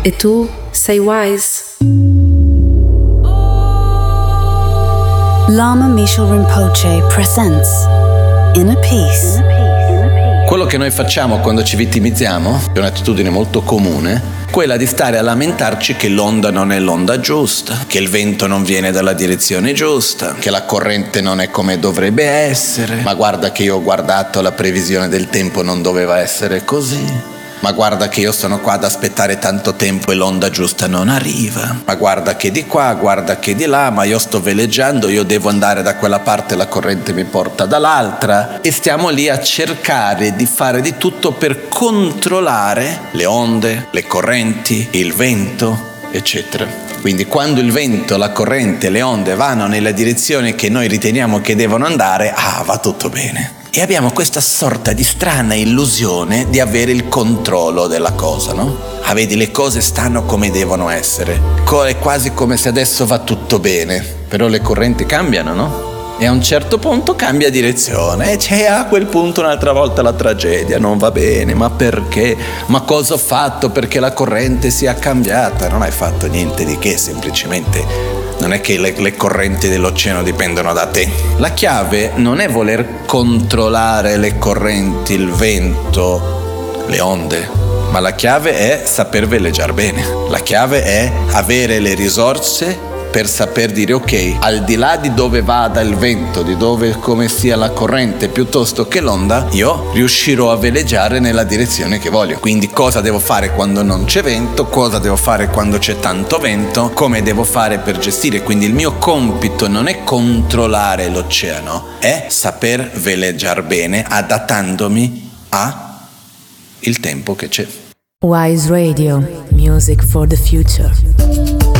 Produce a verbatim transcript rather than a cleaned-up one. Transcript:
E tu sei wise. Lama Mishal Rinpoche presents Inner Peace. Quello che noi facciamo quando ci vittimizziamo è un'attitudine molto comune, quella di stare a lamentarci che l'onda non è l'onda giusta, che il vento non viene dalla direzione giusta, che la corrente non è come dovrebbe essere. Ma guarda che io ho guardato la previsione del tempo, non doveva essere così. Ma guarda che io sono qua ad aspettare tanto tempo e l'onda giusta non arriva. Ma guarda che di qua, guarda che di là, ma io sto veleggiando, io devo andare da quella parte, la corrente mi porta dall'altra. E stiamo lì a cercare di fare di tutto per controllare le onde, le correnti, il vento, eccetera. Quindi quando il vento, la corrente, le onde vanno nella direzione che noi riteniamo che devono andare, ah, va tutto bene. E abbiamo questa sorta di strana illusione di avere il controllo della cosa, no? Ah, vedi, le cose stanno come devono essere. È quasi come se adesso va tutto bene. Però le correnti cambiano, no? E a un certo punto cambia direzione. E c'è a quel punto un'altra volta la tragedia. Non va bene, ma perché? Ma cosa ho fatto perché la corrente sia cambiata? Non hai fatto niente di che, semplicemente non è che le, le correnti dell'oceano dipendono da te. La chiave non è voler controllare le correnti, il vento, le onde, ma la chiave è saper veleggiare bene. La chiave è avere le risorse per saper dire ok, al di là di dove vada il vento, di dove come sia la corrente piuttosto che l'onda, io riuscirò a veleggiare nella direzione che voglio. Quindi cosa devo fare quando non c'è vento, cosa devo fare quando c'è tanto vento, come devo fare per gestire. Quindi il mio compito non è controllare l'oceano, è saper veleggiare bene adattandomi a il tempo che c'è. Wise Radio, music for the future.